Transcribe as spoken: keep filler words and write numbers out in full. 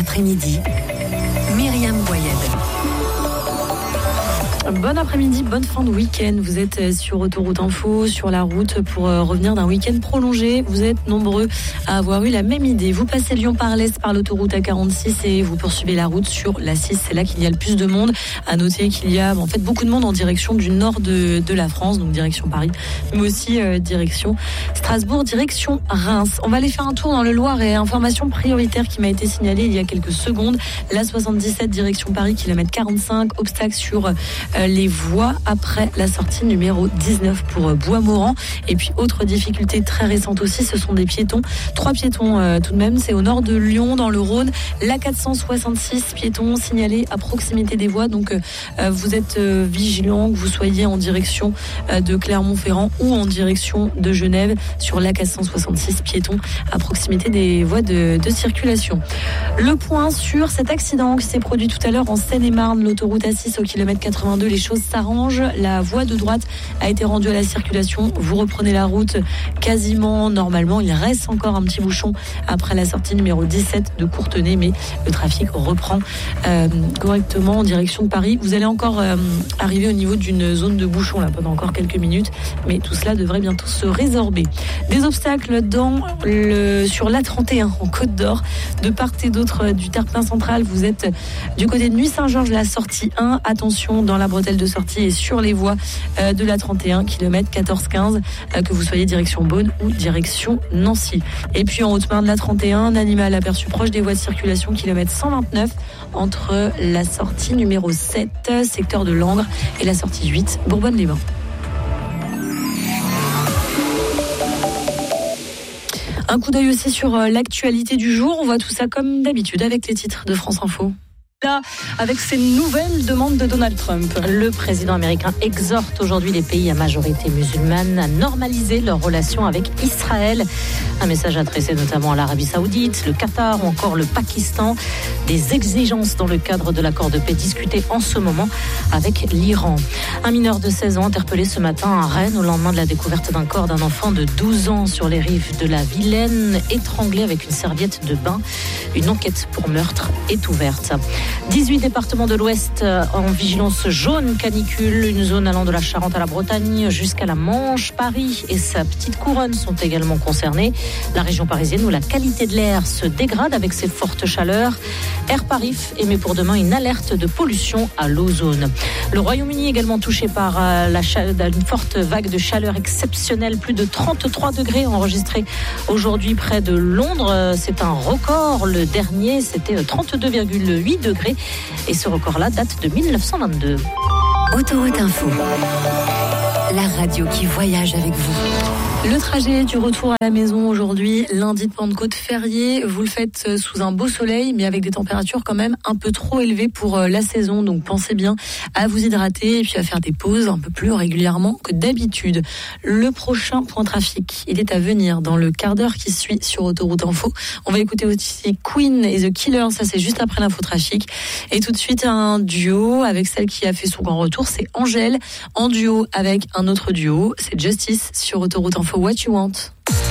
L'après-midi, Myriam Boyed. Bon après-midi, bonne fin de week-end. Vous êtes sur Autoroute Info, sur la route pour revenir d'un week-end prolongé. Vous êtes nombreux à avoir eu la même idée. Vous passez Lyon par l'Est par l'autoroute A quarante-six et vous poursuivez la route sur la six. C'est là qu'il y a le plus de monde. À noter qu'il y a en fait beaucoup de monde en direction du nord de, de la France, donc direction Paris, mais aussi euh, direction Strasbourg, direction Reims. On va aller faire un tour dans le Loiret. Information prioritaire qui m'a été signalée il y a quelques secondes. La soixante-dix-sept direction Paris, kilomètre quarante-cinq. Obstacle sur euh, les voies après la sortie numéro dix-neuf pour Bois-Morand. Et puis autre difficulté très récente aussi, ce sont des piétons. Trois piétons euh, tout de même, c'est au nord de Lyon, dans le Rhône. La quatre cent soixante-six piétons signalés à proximité des voies. Donc euh, vous êtes euh, vigilants, que vous soyez en direction euh, de Clermont-Ferrand ou en direction de Genève sur la quatre cent soixante-six piétons à proximité des voies de, de circulation. Le point sur cet accident qui s'est produit tout à l'heure en Seine-et-Marne, l'autoroute A six au kilomètre quatre-vingt-deux. Les choses s'arrangent. La voie de droite a été rendue à la circulation. Vous reprenez la route quasiment normalement. Il reste encore un petit bouchon après la sortie numéro dix-sept de Courtenay, mais le trafic reprend euh, correctement en direction de Paris. Vous allez encore euh, arriver au niveau d'une zone de bouchon là pendant encore quelques minutes, mais tout cela devrait bientôt se résorber. Des obstacles dans le, sur l'A trente et un en Côte d'Or, de part et d'autre du terre-plein central. Vous êtes du côté de Nuit-Saint-Georges, la sortie un. Attention dans la bretelle de sortie et sur les voies euh, de l'A trente et un, kilomètre quatorze quinze, euh, que vous soyez direction Beaune ou direction Nancy. Et puis en Haute-Marne, l'A trente et un, un animal aperçu proche des voies de circulation, kilomètre cent vingt-neuf, entre la sortie numéro sept, secteur de Langres, et la sortie huit, Bourbonne-les-Bains. Un coup d'œil aussi sur l'actualité du jour. On voit tout ça comme d'habitude avec les titres de France Info. Là, avec ces nouvelles demandes de Donald Trump. Le président américain exhorte aujourd'hui les pays à majorité musulmane à normaliser leurs relations avec Israël. Un message adressé notamment à l'Arabie Saoudite, le Qatar ou encore le Pakistan. Des exigences dans le cadre de l'accord de paix discuté en ce moment avec l'Iran. Un mineur de seize ans interpellé ce matin à Rennes au lendemain de la découverte d'un corps d'un enfant de douze ans sur les rives de la Vilaine, étranglé avec une serviette de bain. Une enquête pour meurtre est ouverte. dix-huit départements de l'Ouest en vigilance jaune canicule, une zone allant de la Charente à la Bretagne jusqu'à la Manche. Paris et sa petite couronne sont également concernés. La région parisienne où la qualité de l'air se dégrade avec ses fortes chaleurs. Air Paris émet pour demain une alerte de pollution à l'ozone. Le Royaume-Uni également touché par la chaleur, une forte vague de chaleur exceptionnelle. Plus de trente-trois degrés enregistrés aujourd'hui près de Londres. C'est un record. Le dernier, c'était trente-deux virgule huit degrés. Et ce record-là date de dix-neuf cent vingt-deux. Autoroute Info, la radio qui voyage avec vous. Le trajet du retour à la maison aujourd'hui, lundi de Pentecôte férié, vous le faites sous un beau soleil, mais avec des températures quand même un peu trop élevées pour la saison. Donc pensez bien à vous hydrater et puis à faire des pauses un peu plus régulièrement que d'habitude. Le prochain point trafic, il est à venir dans le quart d'heure qui suit sur Autoroute Info. On va écouter aussi Queen et The Killers, ça c'est juste après l'infotrafic. Et tout de suite un duo avec celle qui a fait son grand retour, c'est Angèle, en duo avec un autre duo, c'est Justice sur Autoroute Info. What You Want.